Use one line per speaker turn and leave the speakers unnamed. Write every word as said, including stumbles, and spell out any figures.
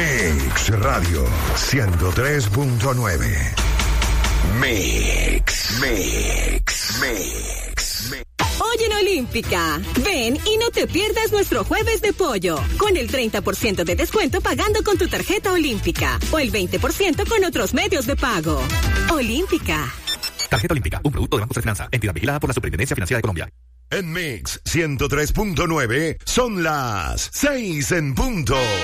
Mix Radio ciento tres punto nueve. Mix, Mix, Mix, Mix.
Hoy en Olímpica, ven y no te pierdas nuestro jueves de pollo, con el treinta por ciento de descuento pagando con tu tarjeta Olímpica, o el veinte por ciento con otros medios de pago. Olímpica.
Tarjeta Olímpica, un producto de Banco de Finanza, entidad vigilada por la Superintendencia Financiera de Colombia.
En Mix ciento tres punto nueve son las seis en punto.